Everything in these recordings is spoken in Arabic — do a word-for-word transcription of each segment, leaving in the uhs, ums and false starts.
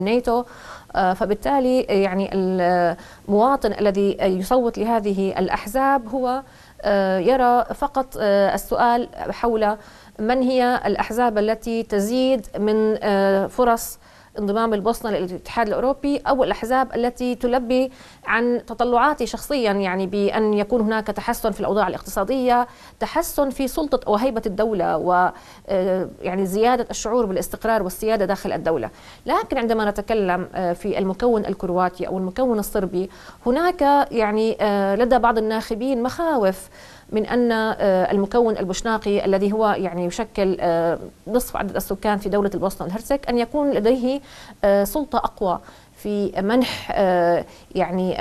الناتو. فبالتالي يعني المواطن الذي يصوت لهذه الأحزاب هو يرى فقط السؤال حول من هي الأحزاب التي تزيد من فرص انضمام البوسنة للاتحاد الأوروبي، أو الأحزاب التي تلبي عن تطلعاتي شخصيا، يعني بأن يكون هناك تحسن في الأوضاع الاقتصادية، تحسن في سلطة وهيبة الدولة، و يعني زيادة الشعور بالاستقرار والسيادة داخل الدولة. لكن عندما نتكلم في المكون الكرواتي أو المكون الصربي، هناك يعني لدى بعض الناخبين مخاوف من أن المكون البوشناقي الذي هو يعني يشكل نصف عدد السكان في دولة البوسنة والهرسك أن يكون لديه سلطة أقوى في منح يعني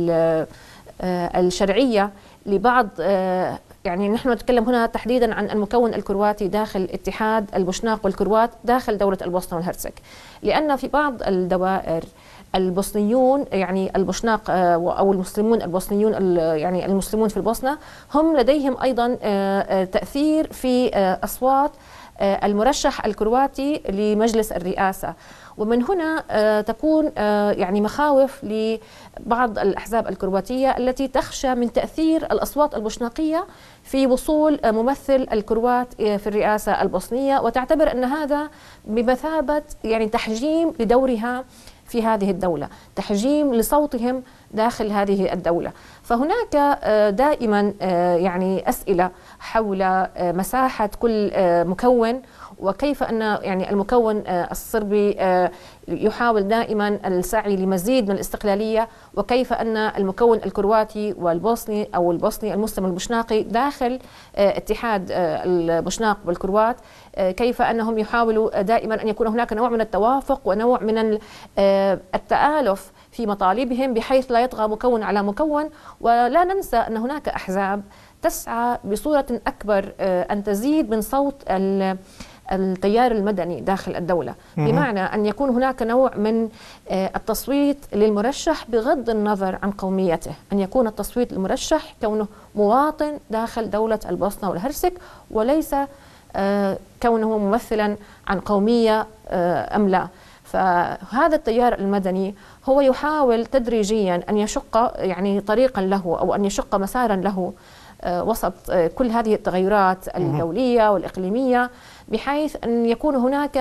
الشرعية لبعض، يعني نحن نتكلم هنا تحديدا عن المكون الكرواتي داخل اتحاد البوشناق والكروات داخل دولة البوسنة والهرسك، لأن في بعض الدوائر البوسنيون يعني البوشناق او المسلمون البوسنيون يعني المسلمون في البوسنه هم لديهم ايضا تاثير في اصوات المرشح الكرواتي لمجلس الرئاسه، ومن هنا تكون يعني مخاوف لبعض الاحزاب الكرواتيه التي تخشى من تاثير الاصوات البوشناقيه في وصول ممثل الكروات في الرئاسه البوسنيه، وتعتبر ان هذا بمثابه يعني تحجيم لدورها في هذه الدولة، تحجيم لصوتهم داخل هذه الدولة. فهناك دائما يعني أسئلة حول مساحة كل مكون، وكيف أن يعني المكون الصربي يحاول دائما السعي لمزيد من الاستقلالية، وكيف أن المكون الكرواتي والبوسني أو البوسني المسلم البوشناقي داخل اتحاد البوشناق والكروات كيف أنهم يحاولوا دائما أن يكون هناك نوع من التوافق ونوع من التآلف في مطالبهم بحيث لا يطغى مكون على مكون. ولا ننسى أن هناك أحزاب تسعى بصورة أكبر أن تزيد من صوت التيار المدني داخل الدولة، بمعنى أن يكون هناك نوع من التصويت للمرشح بغض النظر عن قوميته، أن يكون التصويت للمرشح كونه مواطن داخل دولة البوسنة والهرسك وليس كونه ممثلا عن قومية أم لا. فهذا التيار المدني هو يحاول تدريجيا أن يشق يعني طريقا له أو أن يشق مسارا له وسط كل هذه التغيرات الدولية والإقليمية، بحيث أن يكون هناك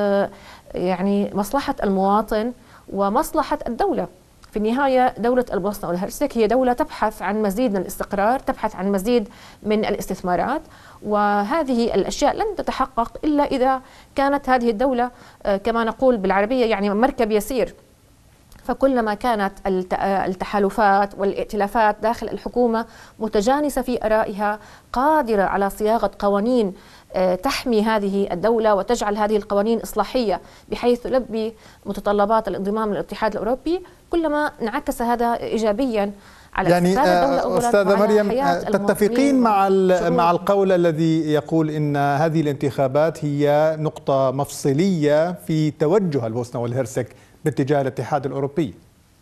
يعني مصلحة المواطن ومصلحة الدولة. في النهاية دولة البوسنة والهرسك هي دولة تبحث عن مزيد من الاستقرار، تبحث عن مزيد من الاستثمارات، وهذه الأشياء لن تتحقق إلا إذا كانت هذه الدولة كما نقول بالعربية يعني مركب يسير. فكلما كانت التحالفات والائتلافات داخل الحكومة متجانسة في آرائها، قادرة على صياغة قوانين تحمي هذه الدولة وتجعل هذه القوانين إصلاحية بحيث تلبي متطلبات الانضمام للاتحاد الأوروبي، كلما انعكس هذا إيجابيا على يعني أستاذة مريم، تتفقين مع مع القول الذي يقول إن هذه الانتخابات هي نقطة مفصلية في توجه البوسنة والهرسك باتجاه الاتحاد الأوروبي؟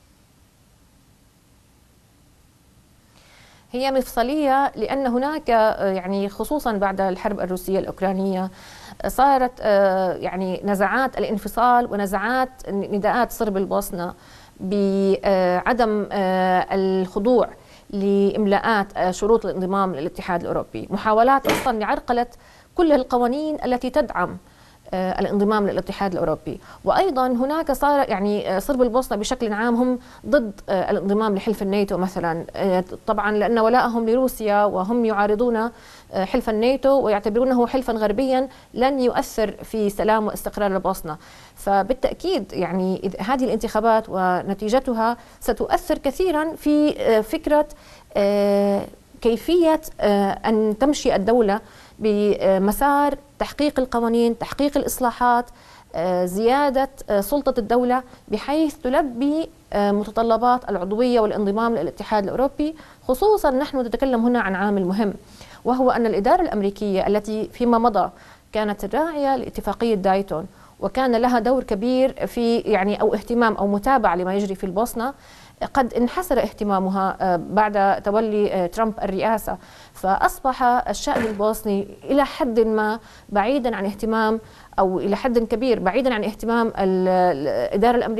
هي مفصلية لأن هناك يعني خصوصا بعد الحرب الروسية الأوكرانية صارت يعني نزعات الانفصال ونزعات نداءات صرب البوسنة بعدم الخضوع لإملاءات شروط الانضمام للاتحاد الأوروبي، محاولات أصلا لعرقلة كل القوانين التي تدعم الانضمام للاتحاد الأوروبي. وأيضا هناك صار يعني صرب البوسنة بشكل عام هم ضد الانضمام لحلف الناتو مثلا، طبعا لأن ولاءهم لروسيا وهم يعارضون حلف الناتو ويعتبرونه حلفا غربيا لن يؤثر في سلام واستقرار البوسنة. فبالتأكيد يعني هذه الانتخابات ونتيجتها ستؤثر كثيرا في فكرة كيفية أن تمشي الدولة بمسار تحقيق القوانين، تحقيق الإصلاحات، زيادة سلطة الدولة بحيث تلبي متطلبات العضوية والانضمام للاتحاد الأوروبي. خصوصا نحن نتكلم هنا عن عامل مهم، وهو أن الإدارة الأمريكية التي فيما مضى كانت الراعية لاتفاقية دايتون وكان لها دور كبير في يعني أو اهتمام أو متابعة لما يجري في البوسنة، قد انحسر اهتمامها بعد تولي ترامب الرئاسة، فأصبح الشأن البوسني إلى حد ما بعيدا عن اهتمام أو إلى حد كبير بعيدا عن اهتمام الإدارة الأمريكية